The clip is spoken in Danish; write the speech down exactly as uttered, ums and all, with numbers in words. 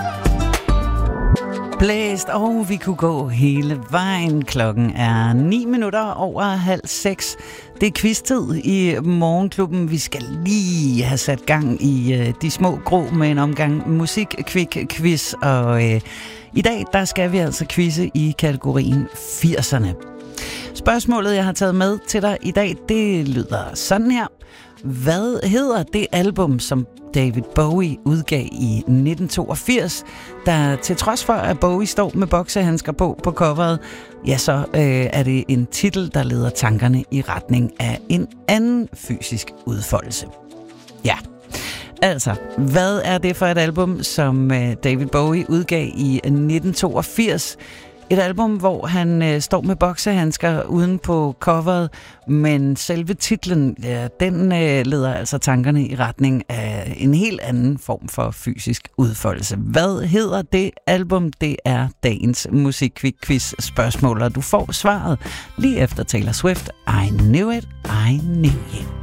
Blæst, og vi kunne gå hele vejen. Klokken er ni minutter over halv seks. Det er quiz-tid i Morgenklubben. Vi skal lige have sat gang i øh, de små grå med en omgang musik-quick-quiz. Og øh, i dag, der skal vi altså quizze i kategorien firserne. Spørgsmålet, jeg har taget med til dig i dag, det lyder sådan her. Hvad hedder det album, som David Bowie udgav i nitten toogfirs, der til trods for, at Bowie står med boksehandsker på på coveret, ja, så øh, er det en titel, der leder tankerne i retning af en anden fysisk udfoldelse. Ja, altså, hvad er det for et album, som øh, David Bowie udgav i nitten toogfirs? Et album, hvor han øh, står med boksehandsker uden på coveret, men selve titlen, ja, den øh, leder altså tankerne i retning af en helt anden form for fysisk udfoldelse. Hvad hedder det album? Det er dagens musik-quiz-spørgsmål, og du får svaret lige efter Taylor Swift. I knew it, I knew it.